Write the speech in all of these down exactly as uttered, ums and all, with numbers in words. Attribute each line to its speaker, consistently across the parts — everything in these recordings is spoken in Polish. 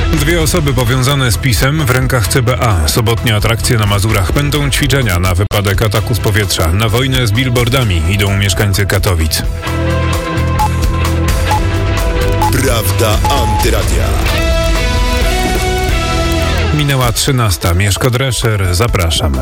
Speaker 1: Dwie osoby powiązane z PiS-em w rękach C B A. Sobotnie atrakcje na Mazurach. Będą ćwiczenia na wypadek ataku z powietrza. Na wojnę z billboardami idą mieszkańcy Katowic.
Speaker 2: Prawda Antyradia.
Speaker 1: Minęła trzynasta. Mieszko Drescher. Zapraszam.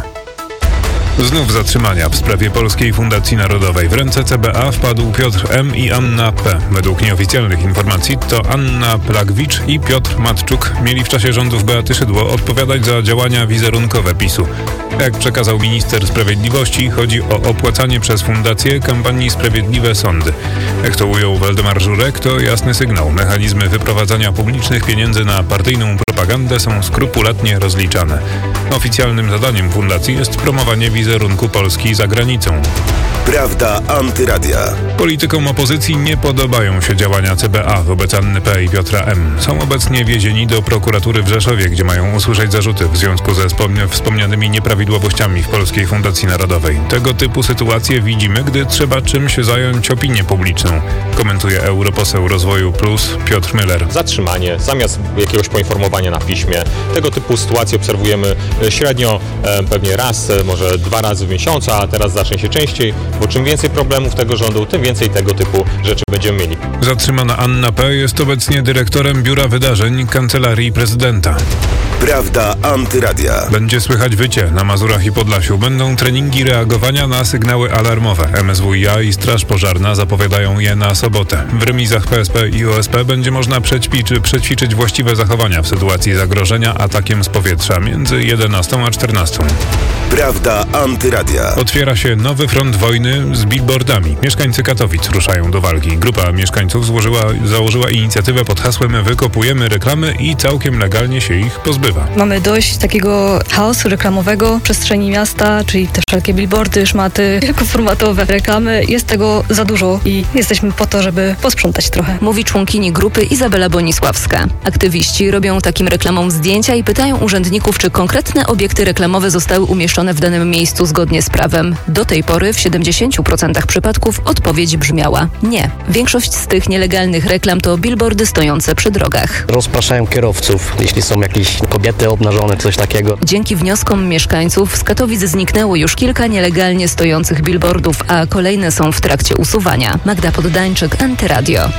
Speaker 1: Znów zatrzymania w sprawie Polskiej Fundacji Narodowej. W ręce C B A wpadł Piotr M. i Anna P. Według nieoficjalnych informacji to Anna Plagwicz i Piotr Matczuk mieli w czasie rządów Beaty Szydło odpowiadać za działania wizerunkowe PiS-u. Jak przekazał minister sprawiedliwości, chodzi o opłacanie przez fundację kampanii Sprawiedliwe Sądy. Jak to ujął Waldemar Żurek, to jasny sygnał. Mechanizmy wyprowadzania publicznych pieniędzy na partyjną propagandę są skrupulatnie rozliczane. Oficjalnym zadaniem fundacji jest promowanie wizerunku Polski za granicą.
Speaker 2: Prawda Antyradia.
Speaker 1: Politykom opozycji nie podobają się działania C B A wobec Anny P. i Piotra M. Są obecnie wiezieni do prokuratury w Rzeszowie, gdzie mają usłyszeć zarzuty w związku ze wspomnia- wspomnianymi nieprawidłowościami w Polskiej Fundacji Narodowej. Tego typu sytuacje widzimy, gdy trzeba czymś zająć opinię publiczną, komentuje europoseł Rozwoju Plus Piotr Müller.
Speaker 3: Zatrzymanie zamiast jakiegoś poinformowania na piśmie. Tego typu sytuacje obserwujemy średnio e, pewnie raz, może dwa razy w miesiącu, a teraz zacznie się częściej. Bo czym więcej problemów tego rządu, tym więcej tego typu rzeczy będziemy mieli.
Speaker 1: Zatrzymana Anna P. jest obecnie dyrektorem Biura Wydarzeń Kancelarii Prezydenta.
Speaker 2: Prawda Antyradia.
Speaker 1: Będzie słychać wycie na Mazurach i Podlasiu. Będą treningi reagowania na sygnały alarmowe. M S W i A i Straż Pożarna zapowiadają je na sobotę. W remizach P S P i O S P będzie można przećwiczyć, przećwiczyć właściwe zachowania w sytuacji zagrożenia atakiem z powietrza między jedenastą a czternastą.
Speaker 2: Prawda Antyradia.
Speaker 1: Otwiera się nowy front wojny z billboardami. Mieszkańcy Katowic ruszają do walki. Grupa mieszkańców złożyła, założyła inicjatywę pod hasłem Wykopujemy reklamy i całkiem legalnie się ich pozbywa.
Speaker 4: Mamy dość takiego chaosu reklamowego w przestrzeni miasta, czyli te wszelkie billboardy, szmaty, wielkoformatowe reklamy. Jest tego za dużo i jesteśmy po to, żeby posprzątać trochę.
Speaker 5: Mówi członkini grupy Izabela Bonisławska. Aktywiści robią takim reklamom zdjęcia i pytają urzędników, czy konkretne obiekty reklamowe zostały umieszczone w danym miejscu zgodnie z prawem. Do tej pory w siedemdziesięciu procentach przypadków odpowiedź brzmiała nie. Większość z tych nielegalnych reklam to billboardy stojące przy drogach.
Speaker 6: Rozpraszają kierowców, jeśli są jakieś kobiety obnażone, coś takiego.
Speaker 5: Dzięki wnioskom mieszkańców z Katowic zniknęło już kilka nielegalnie stojących billboardów, a kolejne są w trakcie usuwania. Magda Poddańczyk, Antyradio.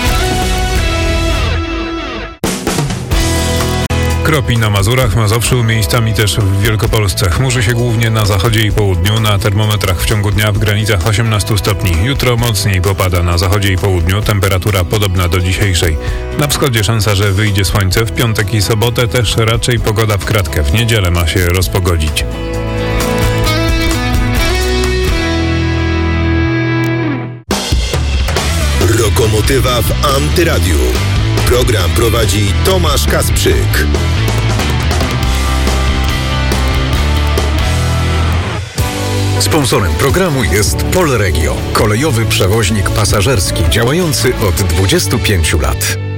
Speaker 1: Kropi na Mazurach, Mazowszu, miejscami też w Wielkopolsce. Chmurzy się głównie na zachodzie i południu, na termometrach w ciągu dnia w granicach osiemnaście stopni. Jutro mocniej popada na zachodzie i południu, temperatura podobna do dzisiejszej. Na wschodzie szansa, że wyjdzie słońce, w piątek i sobotę też raczej pogoda w kratkę. W niedzielę ma się rozpogodzić.
Speaker 2: Lokomotywa w Antyradiu. Program prowadzi Tomasz Kasprzyk.
Speaker 7: Sponsorem programu jest Polregio, kolejowy przewoźnik pasażerski działający od dwudziestu pięciu lat.